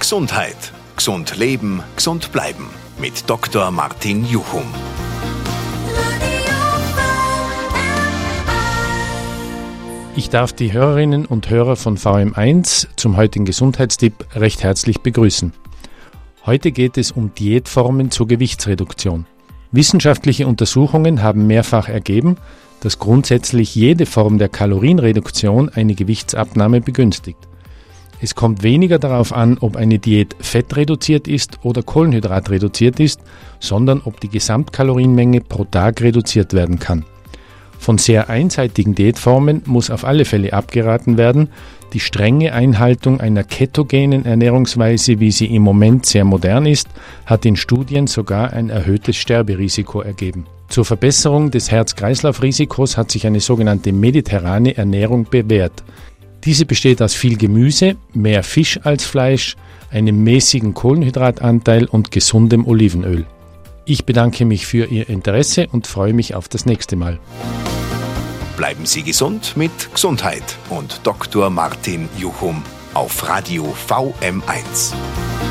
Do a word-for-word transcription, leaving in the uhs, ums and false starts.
Gesundheit. Gesund leben, gesund bleiben. Mit Doktor Martin Juchum. Ich darf die Hörerinnen und Hörer von V M eins zum heutigen Gesundheitstipp recht herzlich begrüßen. Heute geht es um Diätformen zur Gewichtsreduktion. Wissenschaftliche Untersuchungen haben mehrfach ergeben, dass grundsätzlich jede Form der Kalorienreduktion eine Gewichtsabnahme begünstigt. Es kommt weniger darauf an, ob eine Diät fettreduziert ist oder kohlenhydratreduziert ist, sondern ob die Gesamtkalorienmenge pro Tag reduziert werden kann. Von sehr einseitigen Diätformen muss auf alle Fälle abgeraten werden. Die strenge Einhaltung einer ketogenen Ernährungsweise, wie sie im Moment sehr modern ist, hat in Studien sogar ein erhöhtes Sterberisiko ergeben. Zur Verbesserung des Herz-Kreislauf-Risikos hat sich eine sogenannte mediterrane Ernährung bewährt. Diese besteht aus viel Gemüse, mehr Fisch als Fleisch, einem mäßigen Kohlenhydratanteil und gesundem Olivenöl. Ich bedanke mich für Ihr Interesse und freue mich auf das nächste Mal. Bleiben Sie gesund mit Gesundheit und Doktor Martin Juchum auf Radio V M eins.